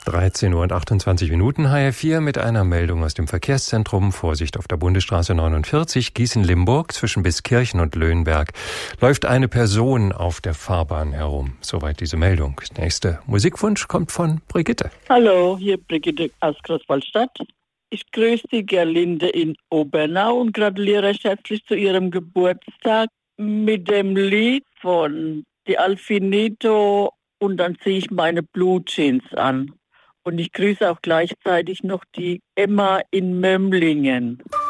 13 Uhr und 28 Minuten, HR4 mit einer Meldung aus dem Verkehrszentrum. Vorsicht auf der Bundesstraße 49, Gießen-Limburg, zwischen Biskirchen und Löhnberg, läuft eine Person auf der Fahrbahn herum. Soweit diese Meldung. Nächster Musikwunsch kommt von Brigitte. Hallo, hier Brigitte aus Großwallstadt. Ich grüße die Gerlinde in Obernau und gratuliere recht herzlich zu ihrem Geburtstag mit dem Lied von Die Alfinito und dann ziehe ich meine Blue Jeans an. Und ich grüße auch gleichzeitig noch die Emma in Mömlingen.